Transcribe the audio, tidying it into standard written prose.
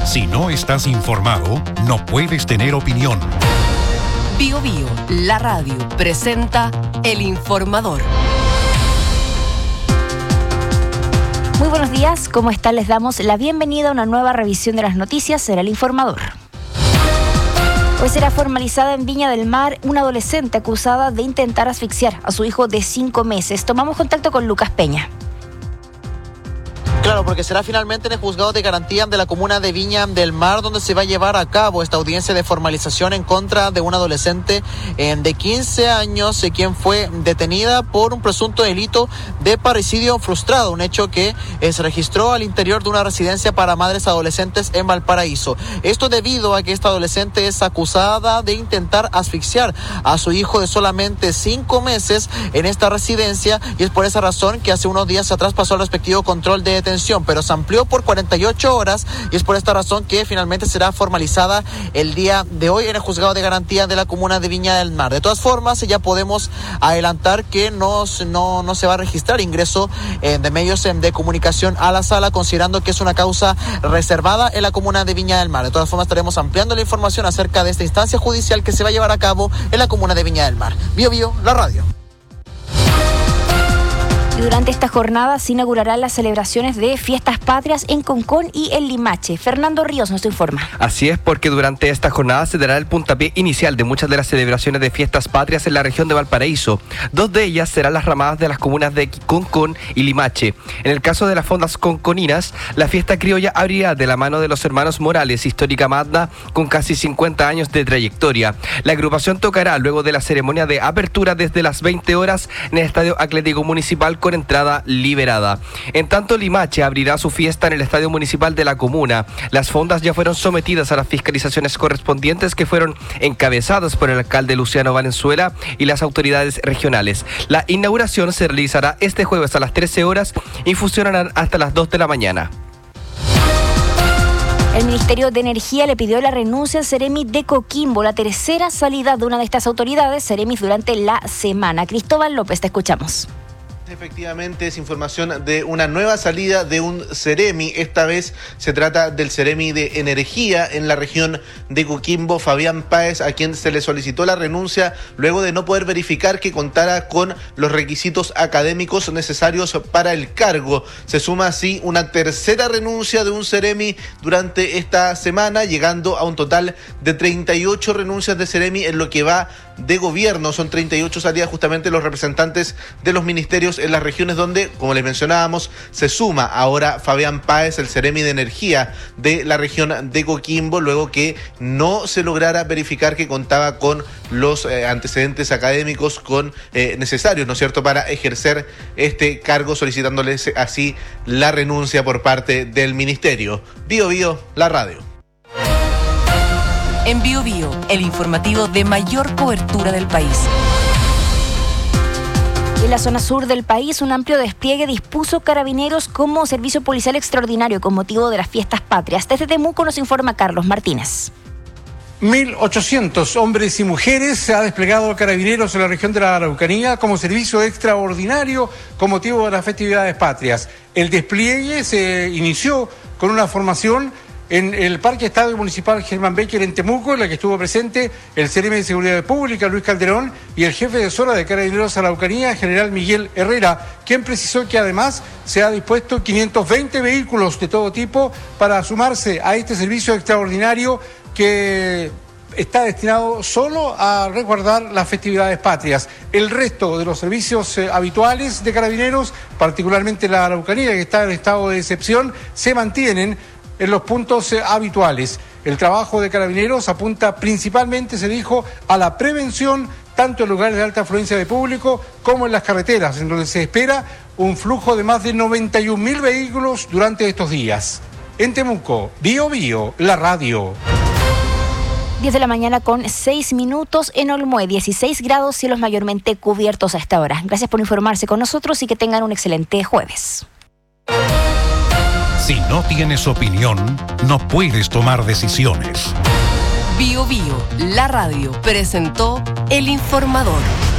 Si no estás informado, no puedes tener opinión. Bio Bio, la radio, presenta El Informador. Muy buenos días, ¿cómo están? Les damos la bienvenida a una nueva revisión de las noticias en El Informador. Hoy será formalizada en Viña del Mar una adolescente acusada de intentar asfixiar a su hijo de 5 meses. Tomamos contacto con Lucas Peña. Claro, porque será finalmente en el juzgado de garantía de la comuna de Viña del Mar donde se va a llevar a cabo esta audiencia de formalización en contra de una adolescente de 15 años, quien fue detenida por un presunto delito de parricidio frustrado, un hecho que se registró al interior de una residencia para madres adolescentes en Valparaíso. Esto debido a que esta adolescente es acusada de intentar asfixiar a su hijo de solamente 5 meses en esta residencia, y es por esa razón que hace unos días atrás pasó el respectivo control de detención, pero se amplió por 48 horas y es por esta razón que finalmente será formalizada el día de hoy en el juzgado de garantía de la comuna de Viña del Mar. De todas formas, ya podemos adelantar que no se va a registrar ingreso de medios de comunicación a la sala, considerando que es una causa reservada en la comuna de Viña del Mar. De todas formas, estaremos ampliando la información acerca de esta instancia judicial que se va a llevar a cabo en la comuna de Viña del Mar. Bio Bio, la radio. Durante esta jornada se inaugurarán las celebraciones de Fiestas Patrias en Concón y en Limache. Fernando Ríos nos informa. Así es, porque durante esta jornada se dará el puntapié inicial de muchas de las celebraciones de Fiestas Patrias en la región de Valparaíso. 2 de ellas serán las ramadas de las comunas de Concón y Limache. En el caso de las fondas conconinas, la fiesta criolla abrirá de la mano de los hermanos Morales, histórica banda con casi 50 años de trayectoria. La agrupación tocará luego de la ceremonia de apertura desde las 20 horas en el Estadio Atlético Municipal con entrada liberada. En tanto, Limache abrirá su fiesta en el Estadio Municipal de la comuna. Las fondas ya fueron sometidas a las fiscalizaciones correspondientes que fueron encabezadas por el alcalde Luciano Valenzuela y las autoridades regionales. La inauguración se realizará este jueves a las 13 horas y funcionarán hasta las 2 de la mañana. El Ministerio de Energía le pidió la renuncia al Ceremi de Coquimbo, la tercera salida de una de estas autoridades, Ceremis, durante la semana. Cristóbal López, te escuchamos. Efectivamente, es información de una nueva salida de un Ceremi. Esta vez se trata del Ceremi de Energía en la región de Coquimbo, Fabián Páez, a quien se le solicitó la renuncia luego de no poder verificar que contara con los requisitos académicos necesarios para el cargo. Se suma así una tercera renuncia de un Ceremi durante esta semana, llegando a un total de 38 renuncias de Ceremi en lo que va de gobierno. Son 38 salidas justamente los representantes de los ministerios en las regiones donde, como les mencionábamos, se suma ahora Fabián Páez, el Ceremi de Energía de la región de Coquimbo, luego que no se lograra verificar que contaba con los antecedentes académicos necesarios, ¿no es cierto?, para ejercer este cargo, solicitándoles así la renuncia por parte del ministerio. Bio Bio, la radio. En Bio Bio, el informativo de mayor cobertura del país. En la zona sur del país, un amplio despliegue dispuso Carabineros como servicio policial extraordinario con motivo de las Fiestas Patrias. Desde Temuco nos informa Carlos Martínez. 1.800 hombres y mujeres se ha desplegado Carabineros en la región de la Araucanía como servicio extraordinario con motivo de las festividades patrias. El despliegue se inició con una formación en el Parque Estadio Municipal Germán Becker en Temuco, en la que estuvo presente el Ceremi de Seguridad Pública, Luis Calderón, y el jefe de zona de Carabineros Araucanía, general Miguel Herrera, quien precisó que además se ha dispuesto 520 vehículos de todo tipo para sumarse a este servicio extraordinario que está destinado solo a resguardar las festividades patrias. El resto de los servicios habituales de Carabineros, particularmente la Araucanía, que está en estado de excepción, se mantienen en los puntos habituales. El trabajo de Carabineros apunta principalmente, se dijo, a la prevención, tanto en lugares de alta afluencia de público como en las carreteras, en donde se espera un flujo de más de 91.000 vehículos durante estos días. En Temuco, Bio Bio, la radio. 10 de la mañana con 6 minutos en Olmué, 16 grados, cielos mayormente cubiertos a esta hora. Gracias por informarse con nosotros y que tengan un excelente jueves. Si no tienes opinión, no puedes tomar decisiones. Bio Bio, la radio, presentó El Informador.